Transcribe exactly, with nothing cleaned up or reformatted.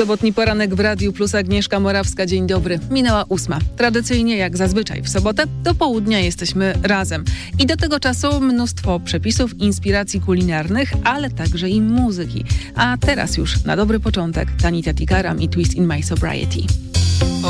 Sobotni poranek w Radiu Plus, Agnieszka Morawska. Dzień dobry. Minęła ósma. Tradycyjnie, jak zazwyczaj w sobotę, do południa jesteśmy razem. I do tego czasu mnóstwo przepisów, inspiracji kulinarnych, ale także i muzyki. A teraz już na dobry początek Tanita Tikaram i Twist in My Sobriety.